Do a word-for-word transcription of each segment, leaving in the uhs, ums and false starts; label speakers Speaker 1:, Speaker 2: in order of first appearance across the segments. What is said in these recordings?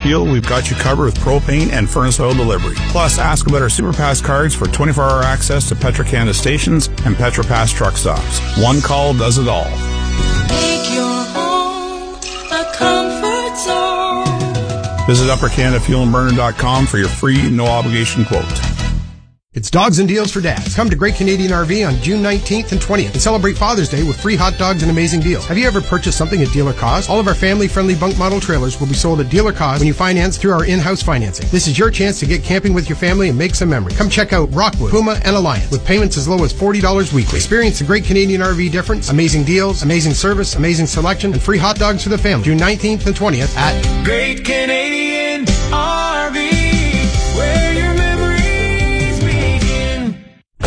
Speaker 1: fuel, we've got you covered with propane and furnace oil delivery. Plus, ask about our SuperPass cards for twenty-four hour access to Petro-Canada stations and PetroPass truck stops. One call does it all.
Speaker 2: Make your home a comfort zone.
Speaker 1: Visit upper canada fuel and burner dot com for your free, no-obligation quote.
Speaker 3: It's Dogs and Deals for Dads. Come to Great Canadian R V on June nineteenth and twentieth and celebrate Father's Day with free hot dogs and amazing deals. Have you ever purchased something at dealer cost? All of our family-friendly bunk model trailers will be sold at dealer cost when you finance through our in-house financing. This is your chance to get camping with your family and make some memories. Come check out Rockwood, Puma, and Alliance with payments as low as forty dollars weekly. Experience the Great Canadian R V difference, amazing deals, amazing service, amazing selection, and free hot dogs for the family. June nineteenth and twentieth at
Speaker 2: Great Canadian R V, where your memories begin.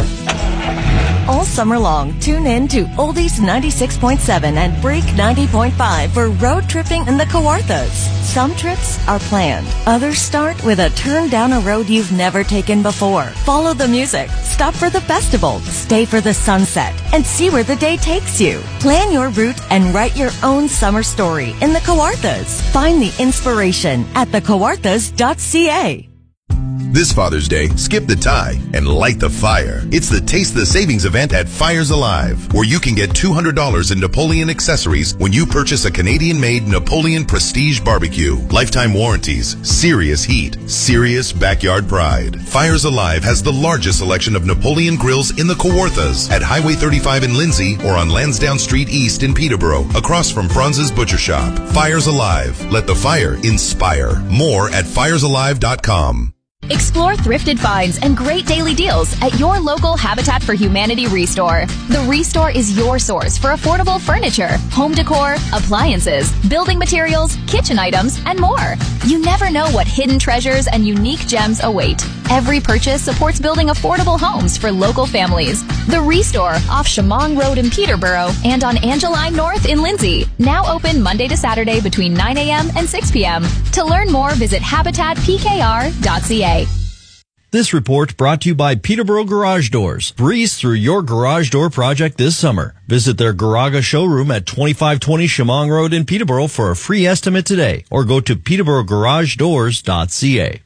Speaker 4: All summer long, tune in to Oldies ninety-six point seven and Break ninety point five for road tripping in the Kawarthas. Some trips are planned. Others start with a turn down a road you've never taken before. Follow the music, stop for the festival, stay for the sunset, and see where the day takes you. Plan your route and write your own summer story in the Kawarthas. Find the inspiration at the kawarthas dot c a.
Speaker 5: This Father's Day, skip the tie and light the fire. It's the Taste the Savings event at Fires Alive, where you can get two hundred dollars in Napoleon accessories when you purchase a Canadian-made Napoleon Prestige barbecue. Lifetime warranties, serious heat, serious backyard pride. Fires Alive has the largest selection of Napoleon grills in the Kawarthas at Highway thirty-five in Lindsay or on Lansdowne Street East in Peterborough, across from Franz's Butcher Shop. Fires Alive. Let the fire inspire. More at fires alive dot com.
Speaker 6: Explore thrifted finds and great daily deals at your local Habitat for Humanity Restore. The Restore is your source for affordable furniture, home decor, appliances, building materials, kitchen items, and more. You never know what hidden treasures and unique gems await. Every purchase supports building affordable homes for local families. The Restore off Shamong Road in Peterborough and on Angeline North in Lindsay. Now open Monday to Saturday between nine a.m. and six p.m. To learn more, visit habitat p k r dot c a.
Speaker 7: This report brought to you by Peterborough Garage Doors. Breeze through your garage door project this summer. Visit their Garaga showroom at twenty-five twenty Shamong Road in Peterborough for a free estimate today, or go to peterborough garage doors dot c a.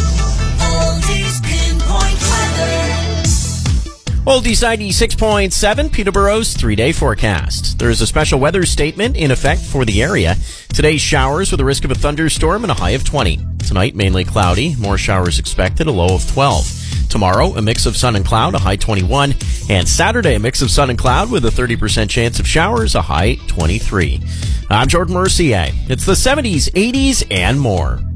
Speaker 8: Oldies ninety-six point seven, Peterborough's three-day forecast. There is a special weather statement in effect for the area. Today's showers with a risk of a thunderstorm and a high of twenty. Tonight, mainly cloudy. More showers expected, a low of twelve. Tomorrow, a mix of sun and cloud, a high twenty-one. And Saturday, a mix of sun and cloud with a thirty percent chance of showers, a high twenty-three. I'm Jordan Mercier. It's the seventies, eighties, and more.